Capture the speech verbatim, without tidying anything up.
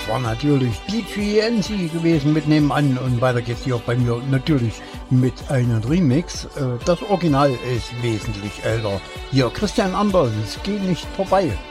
war natürlich D G N C gewesen mit Nebenan und weiter geht's hier auch bei mir natürlich mit einem Remix. Das Original ist wesentlich älter. Hier Christian Anders, es geht nicht vorbei.